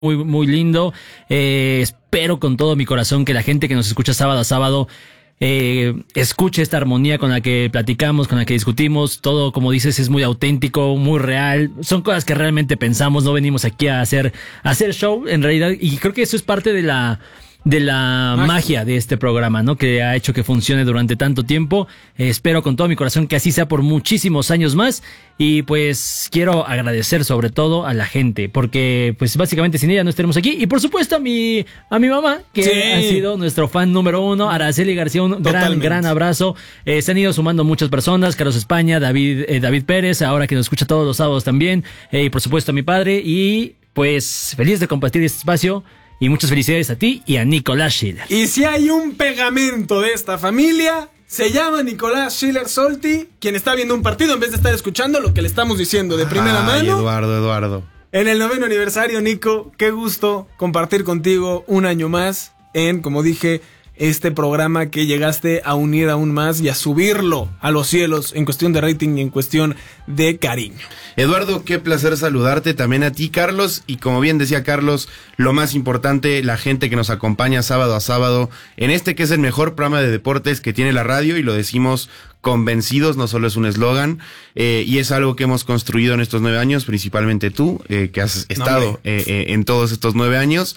muy, muy lindo. Espero con todo mi corazón que la gente que nos escucha sábado a sábado escuche esta armonía con la que platicamos, con la que discutimos. Todo, como dices, es muy auténtico, muy real. Son cosas que realmente pensamos. No venimos aquí a hacer show, en realidad. Y creo que eso es parte de la magia de este programa, ¿no? Que ha hecho que funcione durante tanto tiempo. Espero con todo mi corazón que así sea por muchísimos años más. Y pues quiero agradecer sobre todo a la gente, porque pues básicamente sin ella no estaremos aquí. Y por supuesto a mi mamá, que ha sido nuestro fan número 1, Araceli García, un gran abrazo. Se han ido sumando muchas personas, Carlos España, David Pérez, ahora que nos escucha todos los sábados también. Y por supuesto a mi padre. Y pues feliz de compartir este espacio. Y muchas felicidades a ti y a Nicolás Schiller. Y si hay un pegamento de esta familia, se llama Nicolás Schiller Solti, quien está viendo un partido en vez de estar escuchando lo que le estamos diciendo de primera mano. Eduardo. En el 9º aniversario, Nico, qué gusto compartir contigo un año más en, como dije, este programa que llegaste a unir aún más y a subirlo a los cielos en cuestión de rating y en cuestión de cariño. Eduardo, qué placer saludarte, también a ti, Carlos, y como bien decía Carlos, lo más importante, la gente que nos acompaña sábado a sábado en este que es el mejor programa de deportes que tiene la radio, y lo decimos convencidos, no solo es un eslogan, y es algo que hemos construido en estos 9 años, principalmente tú, que has estado en todos estos 9 años,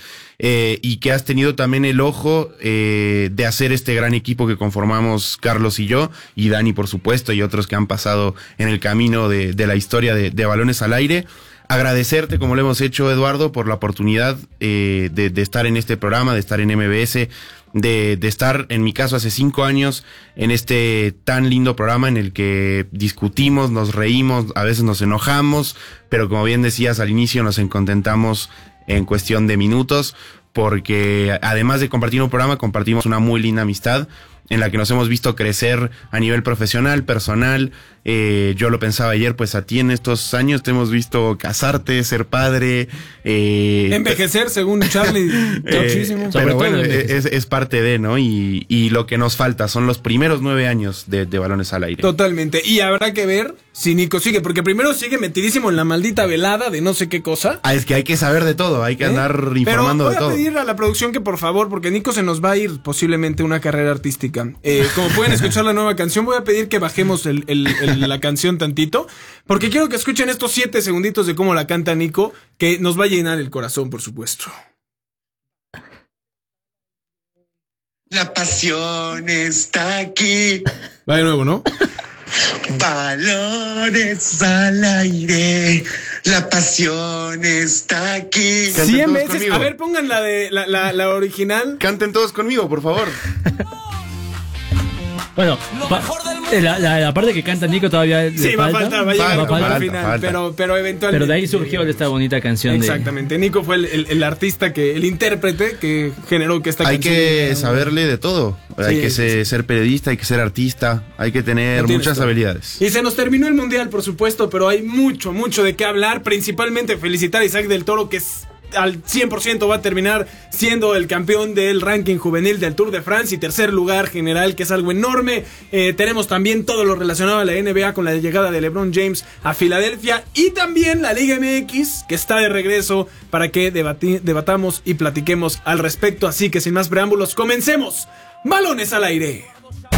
y que has tenido también el ojo de hacer este gran equipo que conformamos Carlos y yo, y Dani por supuesto, y otros que han pasado en el camino de la historia de Balones al Aire. Agradecerte, como lo hemos hecho, Eduardo, por la oportunidad de estar en este programa, de estar en MBS, de estar, en mi caso, hace 5 años, en este tan lindo programa en el que discutimos, nos reímos, a veces nos enojamos, pero como bien decías al inicio, nos contentamos en cuestión de minutos, porque además de compartir un programa, compartimos una muy linda amistad en la que nos hemos visto crecer a nivel profesional, personal. Yo lo pensaba ayer, pues a ti en estos años te hemos visto casarte, ser padre, envejecer, según Charlie, muchísimo. Pero bueno, es parte de, ¿no? Y lo que nos falta son los primeros 9 años de Balones al Aire. Totalmente. Y habrá que ver si Nico sigue, porque primero sigue metidísimo en la maldita velada de no sé qué cosa. Es que hay que saber de todo, hay que andar informando de todo. Pero voy a pedir a la producción que por favor, porque Nico se nos va a ir posiblemente una carrera artística. Como pueden escuchar la nueva canción, voy a pedir que bajemos la canción tantito, porque quiero que escuchen estos 7 segunditos de cómo la canta Nico, que nos va a llenar el corazón, por supuesto. La pasión está aquí. Va de nuevo, ¿no? Balones al aire. La pasión está aquí. 100 veces. Conmigo. A ver, pongan la original. Canten todos conmigo, por favor. Bueno, la parte que canta Nico todavía sí, va a faltar, va a llegar al final, pero eventualmente. Pero de ahí surgió esta bonita canción. Exactamente, Nico fue el artista, el intérprete que generó que esta canción. Hay que saberle de todo, hay que ser periodista, hay que ser artista, hay que tener muchas habilidades. Y se nos terminó el Mundial, por supuesto, pero hay mucho de qué hablar, principalmente felicitar a Isaac del Toro, que es al 100% va a terminar siendo el campeón del ranking juvenil del Tour de France y tercer lugar general, que es algo enorme. Tenemos también todo lo relacionado a la NBA con la llegada de LeBron James a Filadelfia, y también la Liga MX, que está de regreso para que debatamos y platiquemos al respecto. Así que sin más preámbulos, comencemos. Balones al Aire.